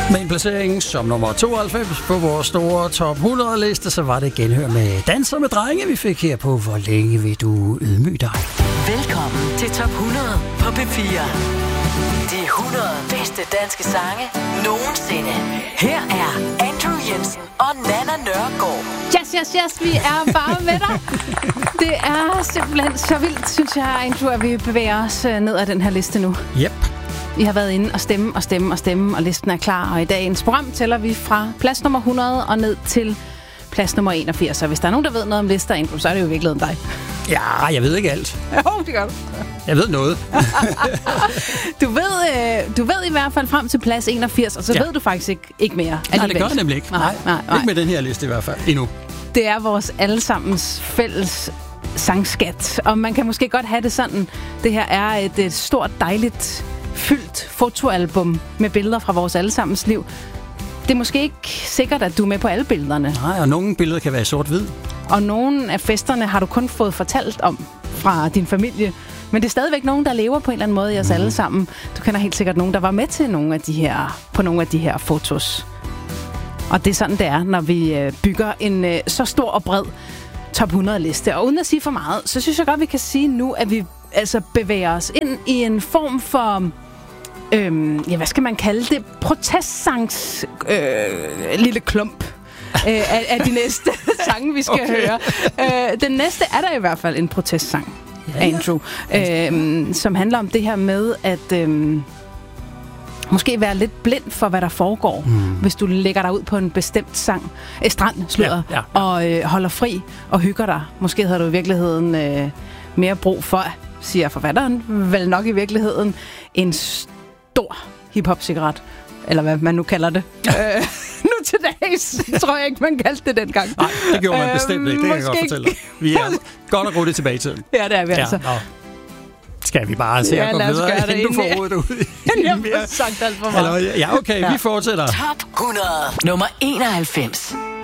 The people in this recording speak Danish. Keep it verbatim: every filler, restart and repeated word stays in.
Med en placering som nummer tooghalvfems på vores store top hundrede liste, så var det genhør med Danser med drenge, vi fik her på Hvor længe vil du ydmyge dig? Velkommen til top hundrede på P fire. De hundrede bedste danske sange nogensinde. Her er Andrew Jensen og Nana Nørgaard. Yes, yes, yes, vi er bare med dig. Det er simpelthen så vildt, synes jeg, Andrew, at vi bevæger os ned ad den her liste nu. Yep. Vi har været inde og stemme og stemme og stemme, og listen er klar. Og i dagens program tæller vi fra plads nummer hundrede og ned til plads nummer enogfirs. Så hvis der er nogen, der ved noget om lister, Andrew, så er det jo i virkeligheden dig. Ja, jeg ved ikke alt. Jo, det gør du. Jeg ved noget. du, ved, du ved i hvert fald frem til plads enogfirs, og så ja. ved du faktisk ikke, ikke mere. Nej, det gør jeg nemlig ikke. Nej, nej, nej. Ikke med den her liste i hvert fald, endnu. Det er vores allesammens fælles sangskat, og man kan måske godt have det sådan. Det her er et, et stort, dejligt, fyldt fotoalbum med billeder fra vores allesammens liv. Det er måske ikke sikkert, at du er med på alle billederne. Nej, og nogle billeder kan være i sort-hvid. Og nogle af festerne har du kun fået fortalt om fra din familie. Men det er stadigvæk nogen, der lever på en eller anden måde i os mm. alle sammen. Du kender helt sikkert nogen, der var med til nogle af de her, på nogle af de her fotos. Og det er sådan, det er, når vi bygger en så stor og bred top hundrede liste. Og uden at sige for meget, så synes jeg godt, vi kan sige nu, at vi altså bevæger os ind i en form for... Øhm, ja, hvad skal man kalde det? Protestsangs øh, lille klump øh, af, af de næste sange, vi skal okay. høre. Øh, den næste er der i hvert fald en protestsang, ja, Andrew, ja. Øh, som handler om det her med at øh, måske være lidt blind for, hvad der foregår, mm. hvis du lægger dig ud på en bestemt sang, eh, strand, sløret, ja, ja, ja. og øh, holder fri og hygger dig. Måske havde du i virkeligheden øh, mere brug for, siger forfatteren, vel nok i virkeligheden, en stor hip-hop-cigaret, eller hvad man nu kalder det. øh, nu til dags tror jeg ikke, man kaldte det dengang. Nej, det gjorde man bestemt ikke, det kan jeg godt fortælle dig. Vi er godt og roligt tilbage i tiden. Ja, det er vi ja, altså. Nå. Skal vi bare se at gå videre, inden du får rodet ud i jeg har sagt alt for meget. Ja, okay, ja. Vi fortsætter. Top hundrede, nummer enoghalvfems.